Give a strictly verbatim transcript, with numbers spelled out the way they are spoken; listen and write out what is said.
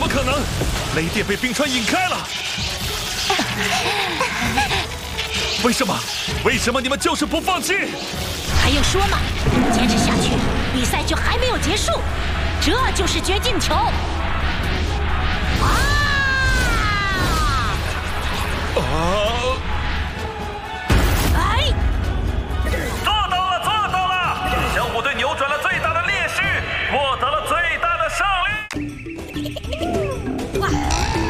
么可能？雷电被冰川引开了。为什么？为什么你们就是不放弃？ 还用说吗？坚持下去，比赛就还没有结束。这就是绝境球。